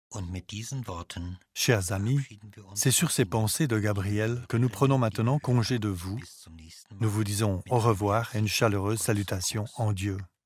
Chers amis, c'est sur ces pensées de Gabriel que nous prenons maintenant congé de vous. Nous vous disons au revoir et une chaleureuse salutation en Dieu.